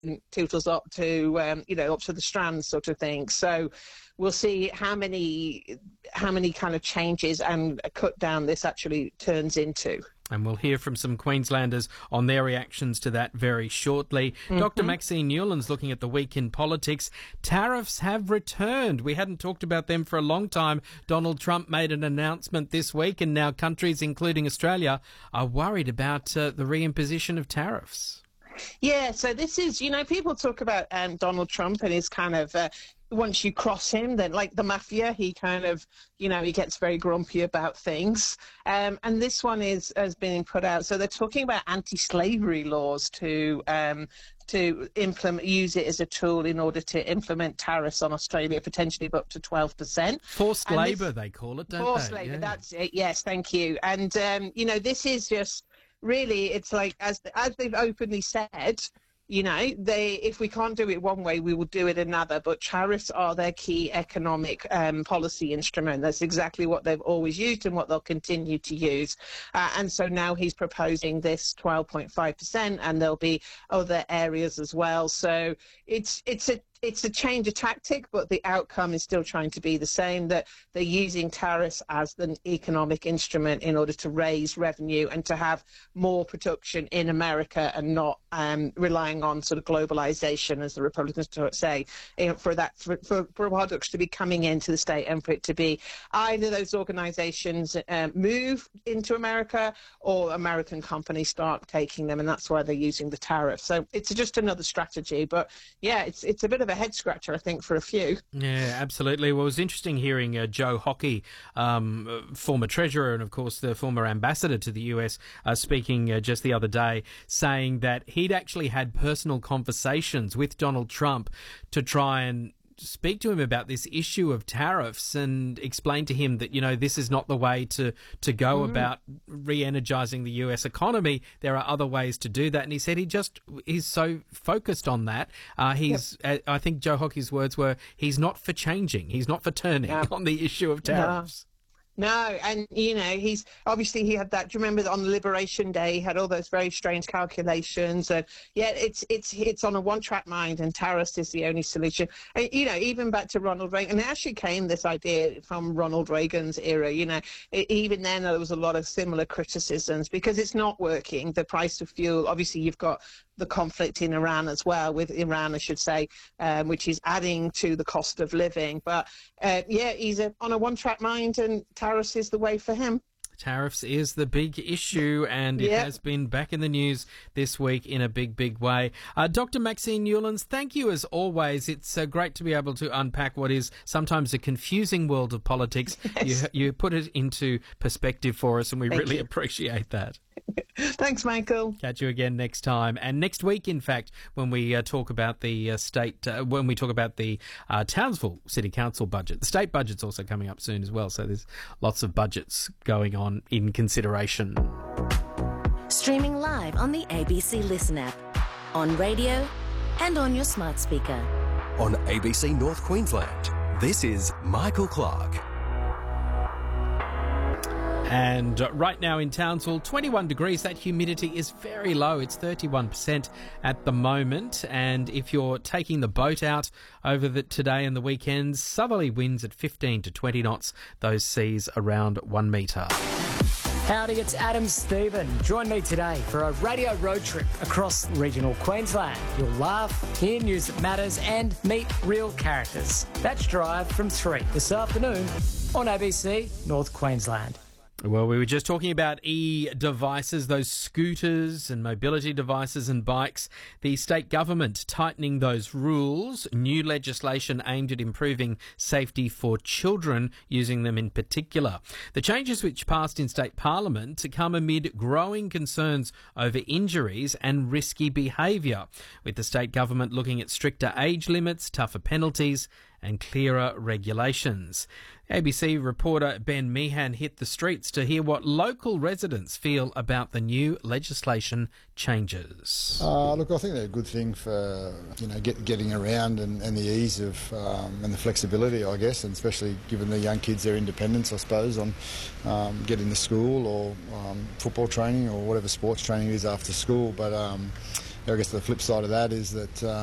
Tootles up to, up to the Strand sort of thing. So we'll see how many kind of changes and a cut down this actually turns into. And we'll hear from some Queenslanders on their reactions to that very shortly. Dr. Maxine Newland's looking at the week in politics. Tariffs have returned. We hadn't talked about them for a long time. Donald Trump made an announcement this week, and now countries, including Australia, are worried about the reimposition of tariffs. Yeah, so this is, people talk about Donald Trump and his kind of... once you cross him, then like the mafia, he kind of, he gets very grumpy about things. And this one has been put out. So they're talking about anti-slavery laws to use it as a tool in order to implement tariffs on Australia, potentially up to 12%. Forced labour, they call it, don't they? Forced labour, that's it. Yes, thank you. And, this is just really, it's like, as they've openly said, if we can't do it one way, we will do it another. But tariffs are their key economic policy instrument. That's exactly what they've always used and what they'll continue to use. And so now he's proposing this 12.5%, and there'll be other areas as well. So it's a change of tactic, but the outcome is still trying to be the same, that they're using tariffs as an economic instrument in order to raise revenue and to have more production in America and not relying on sort of globalization, as the Republicans say, for products to be coming into the state and for it to be either those organizations move into America or American companies start taking them, and that's why they're using the tariff. So it's just another strategy. But yeah, it's a bit of a head scratcher, I think, for a few. Yeah, absolutely. Well, it was interesting hearing Joe Hockey, former treasurer and, of course, the former ambassador to the US, speaking just the other day, saying that he'd actually had personal conversations with Donald Trump to try and speak to him about this issue of tariffs and explain to him that, this is not the way to go about re-energising the US economy. There are other ways to do that. And he said he's so focused on that. I think Joe Hockey's words were, he's not for changing. He's not for turning on the issue of tariffs. No, and, he had that, do you remember on Liberation Day, he had all those very strange calculations, and it's on a one-track mind, and tariffs is the only solution. And, even back to Ronald Reagan, and it actually came, this idea, from Ronald Reagan's era, even then there was a lot of similar criticisms because it's not working. The price of fuel, obviously you've got the conflict in Iran as well, with Iran, I should say, which is adding to the cost of living. But he's on a one-track mind, and tariffs is the way for him. Tariffs is the big issue, and it has been back in the news this week in a big, big way. Dr. Maxine Newlands, thank you as always. It's great to be able to unpack what is sometimes a confusing world of politics. Yes. You put it into perspective for us, and we really appreciate that. Thanks, Michael. Catch you again next time. And next week, in fact, when we talk about the Townsville City Council budget. The state budget's also coming up soon as well, so there's lots of budgets going on in consideration. Streaming live on the ABC Listen app, on radio and on your smart speaker. On ABC North Queensland, this is Michael Clark. And right now in Townsville, 21 degrees. That humidity is very low. It's 31% at the moment. And if you're taking the boat out over today and the weekends, southerly winds at 15 to 20 knots. Those seas around 1 metre. Howdy, it's Adam Stephen. Join me today for a radio road trip across regional Queensland. You'll laugh, hear news that matters and meet real characters. That's Drive from 3 this afternoon on ABC North Queensland. Well, we were just talking about e-devices, those scooters and mobility devices and bikes. The state government tightening those rules. New legislation aimed at improving safety for children using them in particular. The changes which passed in state parliament come amid growing concerns over injuries and risky behaviour, with the state government looking at stricter age limits, tougher penalties and clearer regulations. ABC reporter Ben Meehan hit the streets to hear what local residents feel about the new legislation changes. Look, I think they're a good thing for getting around and the ease of and the flexibility, I guess, and especially giving the young kids their independence, I suppose, on getting to school or football training or whatever sports training it is after school. But I guess the flip side of that is that